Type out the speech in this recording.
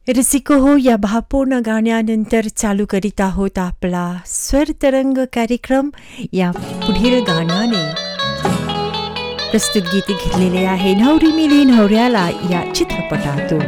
रसिको हो, या भावपूर्ण गाण्यानंतर चालू करीत आहोत आपला स्वर तरंग कार्यक्रम. या पुढील गाण्याने प्रस्तुत गीत घेतलेले आहे नवरी मिली नवऱ्याला या चित्रपटातून.